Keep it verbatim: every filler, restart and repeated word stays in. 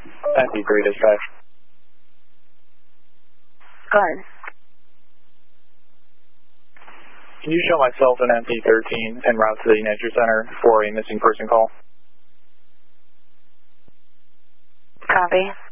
N P three dispatch. Go ahead. Can you show myself an M P thirteen en route to the nature center for a missing person call? Copy.